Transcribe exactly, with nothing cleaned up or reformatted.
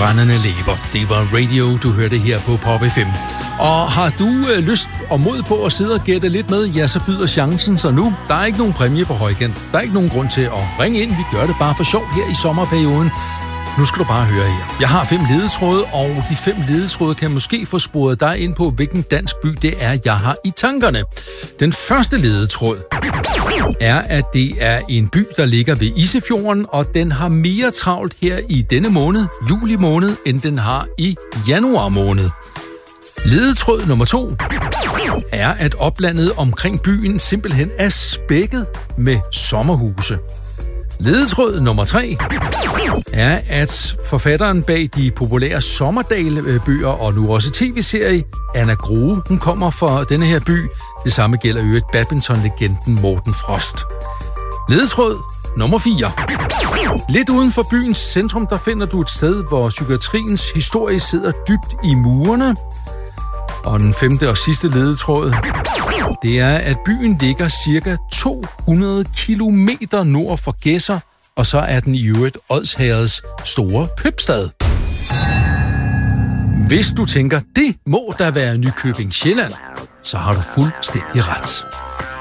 brændende læber. Det var Radio, du hørte her på Pop F M. Og har du øh, lyst og mod på at sidde og gætte lidt med, ja, så byder chancen sig nu. Der er ikke nogen præmie på højkant. Der er ikke nogen grund til at ringe ind. Vi gør det bare for sjov her i sommerperioden. Nu skal du bare høre her. Jeg har fem ledetråde, og de fem ledetråde kan måske få sporet dig ind på, hvilken dansk by det er, jeg har i tankerne. Den første ledetråd er, at det er en by, der ligger ved Isefjorden, og den har mere travlt her i denne måned, juli måned, end den har i januar måned. Ledetråd nummer to er, at oplandet omkring byen simpelthen er spækket med sommerhuse. Ledetråd nummer tre er, at forfatteren bag de populære Sommerdal-bøger og nu også tv-serie, Anna Grue, hun kommer fra denne her by. Det samme gælder jo et badmintonlegenden Morten Frost. Ledetråd nummer fire. Lidt uden for byens centrum, der finder du et sted, hvor psykiatriens historie sidder dybt i murene. Og den femte og sidste ledetråd, det er, at byen ligger cirka to hundrede kilometer nord for Gedser, og så er den i øvrigt Odsherreds store købstad. Hvis du tænker, det må da være Nykøbing Sjælland, så har du fuldstændig ret.